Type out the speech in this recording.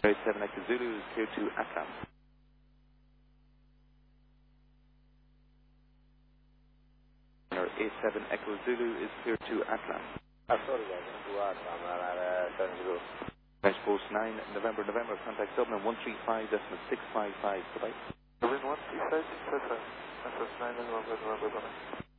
7 Echo Zulu is clear to Atlan. Or A7 Echo Zulu is clear to Atlan. Sorry guys, to Atlan, Zulu. French Post 9, November, contact Dublin 135.655, goodbye. Dublin 135.655, French Post 9, November.